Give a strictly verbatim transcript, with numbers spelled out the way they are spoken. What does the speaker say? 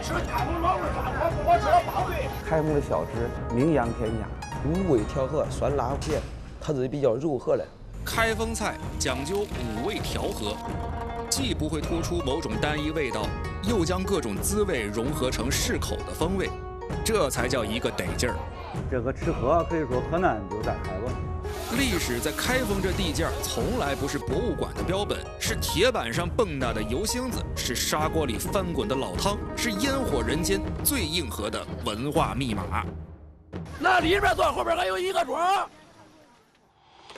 吃开封老味饭，我吃了八回。 开封的小吃名扬天下， 五味调和，酸辣咸，它是比较柔和的。 开封菜讲究五味调和，既不会突出某种单一味道，又将各种滋味融合成适口的风味，这才叫一个得劲儿。 这个吃喝可以说河南就在开封。 历史在开封这地界儿从来不是博物馆的标本，是铁板上蹦跶的油星子，是砂锅里翻滚的老汤，是烟火人间最硬核的文化密码。 那里边坐后边还有一个庄。